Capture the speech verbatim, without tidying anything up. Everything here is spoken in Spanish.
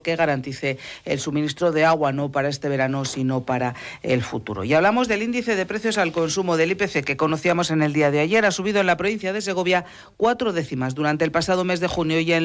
que garantice el suministro de agua, no para este verano, sino para el futuro. Y hablamos del índice de precios al consumo del I P C que conocíamos en el día de ayer. Ha subido en la provincia de Segovia cuatro décimas durante el pasado mes de junio y en